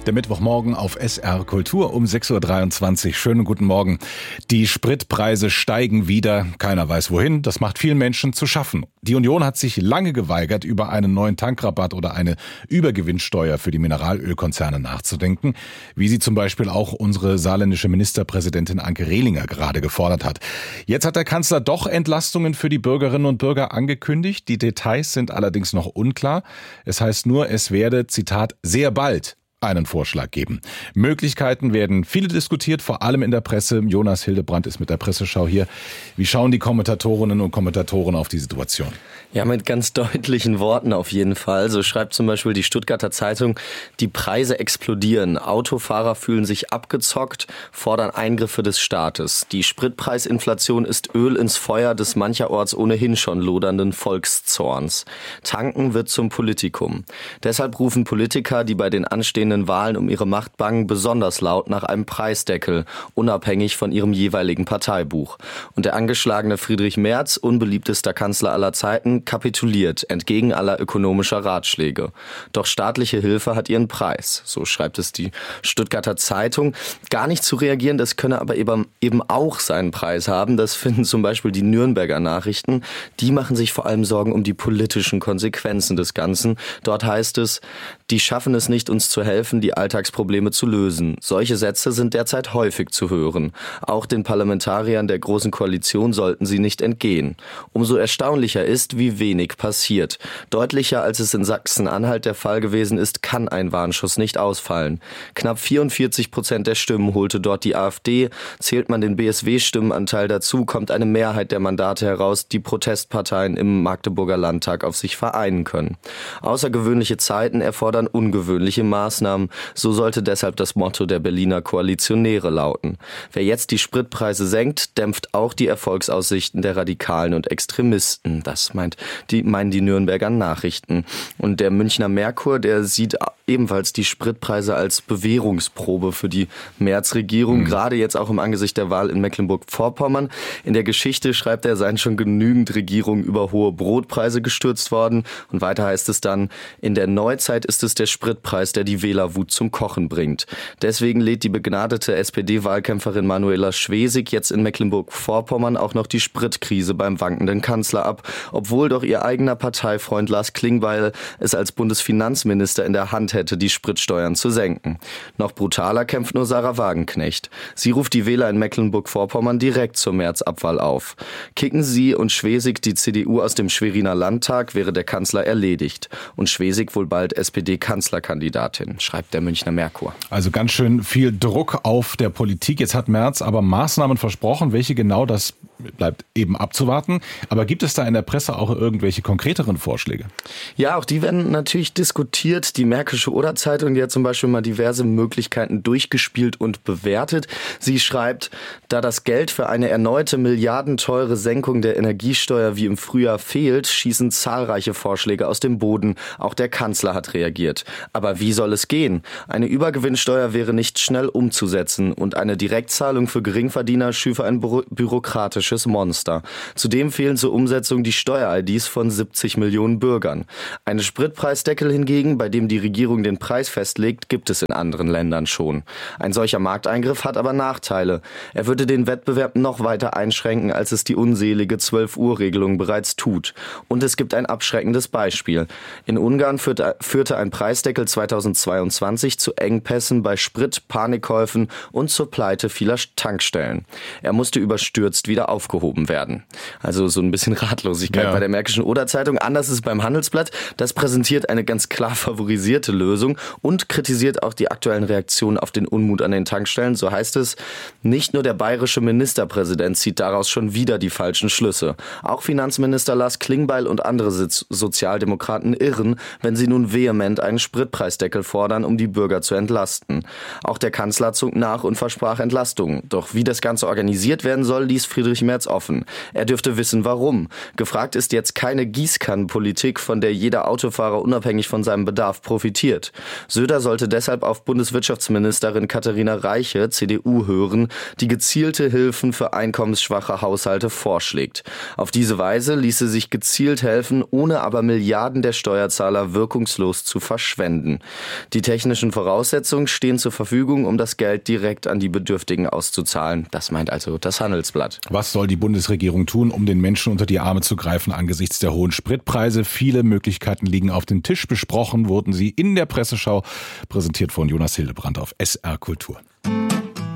Der Mittwochmorgen auf SR Kultur um 6.23 Uhr. Schönen guten Morgen. Die Spritpreise steigen wieder. Keiner weiß wohin. Das macht vielen Menschen zu schaffen. Die Union hat sich lange geweigert, über einen neuen Tankrabatt oder eine Übergewinnsteuer für die Mineralölkonzerne nachzudenken, wie sie zum Beispiel auch unsere saarländische Ministerpräsidentin Anke Rehlinger gerade gefordert hat. Jetzt hat der Kanzler doch Entlastungen für die Bürgerinnen und Bürger angekündigt. Die Details sind allerdings noch unklar. Es heißt nur, es werde, Zitat, sehr bald einen Vorschlag geben. Möglichkeiten werden viele diskutiert, vor allem in der Presse. Jonas Hildebrand ist mit der Presseschau hier. Wie schauen die Kommentatorinnen und Kommentatoren auf die Situation? Ja, mit ganz deutlichen Worten auf jeden Fall. So schreibt zum Beispiel die Stuttgarter Zeitung, die Preise explodieren. Autofahrer fühlen sich abgezockt, fordern Eingriffe des Staates. Die Spritpreisinflation ist Öl ins Feuer des mancherorts ohnehin schon lodernden Volkszorns. Tanken wird zum Politikum. Deshalb rufen Politiker, die bei den anstehenden Wahlen um ihre Macht bangen, besonders laut nach einem Preisdeckel, unabhängig von ihrem jeweiligen Parteibuch. Und der angeschlagene Friedrich Merz, unbeliebtester Kanzler aller Zeiten, kapituliert, entgegen aller ökonomischer Ratschläge. Doch staatliche Hilfe hat ihren Preis, so schreibt es die Stuttgarter Zeitung. Gar nicht zu reagieren, das könne aber eben auch seinen Preis haben. Das finden zum Beispiel die Nürnberger Nachrichten. Die machen sich vor allem Sorgen um die politischen Konsequenzen des Ganzen. Dort heißt es, die schaffen es nicht, uns zu helfen, die Alltagsprobleme zu lösen. Solche Sätze sind derzeit häufig zu hören. Auch den Parlamentariern der Großen Koalition sollten sie nicht entgehen. Umso erstaunlicher ist, wie wenig passiert. Deutlicher, als es in Sachsen-Anhalt der Fall gewesen ist, kann ein Warnschuss nicht ausfallen. Knapp 44% der Stimmen holte dort die AfD. Zählt man den BSW-Stimmenanteil dazu, kommt eine Mehrheit der Mandate heraus, die Protestparteien im Magdeburger Landtag auf sich vereinen können. Außergewöhnliche Zeiten erfordern ungewöhnliche Maßnahmen. So sollte deshalb das Motto der Berliner Koalitionäre lauten. Wer jetzt die Spritpreise senkt, dämpft auch die Erfolgsaussichten der Radikalen und Extremisten. Das meinen die Nürnberger Nachrichten. Und der Münchner Merkur, der sieht ebenfalls die Spritpreise als Bewährungsprobe für die Merz-Regierung, gerade jetzt auch im Angesicht der Wahl in Mecklenburg-Vorpommern. In der Geschichte, schreibt er, seien schon genügend Regierungen über hohe Brotpreise gestürzt worden. Und weiter heißt es dann, in der Neuzeit ist es der Spritpreis, der die Wählerwut zum Kochen bringt. Deswegen lädt die begnadete SPD-Wahlkämpferin Manuela Schwesig jetzt in Mecklenburg-Vorpommern auch noch die Spritkrise beim wankenden Kanzler ab, obwohl doch ihr eigener Parteifreund Lars Klingbeil es als Bundesfinanzminister in der Hand hätte, die Spritsteuern zu senken. Noch brutaler kämpft nur Sarah Wagenknecht. Sie ruft die Wähler in Mecklenburg-Vorpommern direkt zur Märzabwahl auf. Kicken sie und Schwesig die CDU aus dem Schweriner Landtag, wäre der Kanzler erledigt. Und Schwesig wohl bald SPD-Kanzlerkandidatin, schreibt der Münchner Merkur. Also ganz schön viel Druck auf der Politik. Jetzt hat Merz aber Maßnahmen versprochen. Welche genau, das bleibt eben abzuwarten. Aber gibt es da in der Presse auch irgendwelche konkreteren Vorschläge? Ja, auch die werden natürlich diskutiert. Die Märkische Oder-Zeitung, die hat zum Beispiel mal diverse Möglichkeiten durchgespielt und bewertet. Sie schreibt, da das Geld für eine erneute milliardenteure Senkung der Energiesteuer wie im Frühjahr fehlt, schießen zahlreiche Vorschläge aus dem Boden. Auch der Kanzler hat reagiert. Aber wie soll es gehen? Eine Übergewinnsteuer wäre nicht schnell umzusetzen und eine Direktzahlung für Geringverdiener schüfe ein bürokratisches Monster. Zudem fehlen zur Umsetzung die Steuer-IDs von 70 Millionen Bürgern. Einen Spritpreisdeckel hingegen, bei dem die Regierung den Preis festlegt, gibt es in anderen Ländern schon. Ein solcher Markteingriff hat aber Nachteile. Er würde den Wettbewerb noch weiter einschränken, als es die unselige 12-Uhr-Regelung bereits tut. Und es gibt ein abschreckendes Beispiel. In Ungarn führte ein Preisdeckel 2022 zu Engpässen bei Sprit, Panikkäufen und zur Pleite vieler Tankstellen. Er musste überstürzt wieder aufgehoben werden. Also so ein bisschen Ratlosigkeit bei der Märkischen Oder-Zeitung. Anders ist es beim Handelsblatt. Das präsentiert eine ganz klar favorisierte Lösung und kritisiert auch die aktuellen Reaktionen auf den Unmut an den Tankstellen. So heißt es, nicht nur der bayerische Ministerpräsident zieht daraus schon wieder die falschen Schlüsse. Auch Finanzminister Lars Klingbeil und andere Sozialdemokraten irren, wenn sie nun vehement einen Spritpreisdeckel fordern, um die Bürger zu entlasten. Auch der Kanzler zog nach und versprach Entlastungen. Doch wie das Ganze organisiert werden soll, ließ Friedrich Merz offen. Er dürfte wissen, warum. Gefragt ist jetzt keine Gießkannenpolitik, von der jeder Autofahrer unabhängig von seinem Bedarf profitiert. Söder sollte deshalb auf Bundeswirtschaftsministerin Katharina Reiche, CDU, hören, die gezielte Hilfen für einkommensschwache Haushalte vorschlägt. Auf diese Weise ließe sich gezielt helfen, ohne aber Milliarden der Steuerzahler wirkungslos zu verschwenden. Die technischen Voraussetzungen stehen zur Verfügung, um das Geld direkt an die Bedürftigen auszuzahlen. Das meint also das Handelsblatt. Was soll die Bundesregierung tun, um den Menschen unter die Arme zu greifen angesichts der hohen Spritpreise? Viele Möglichkeiten liegen auf dem Tisch. Besprochen wurden sie in der Presseschau, präsentiert von Jonas Hildebrand auf SR Kultur.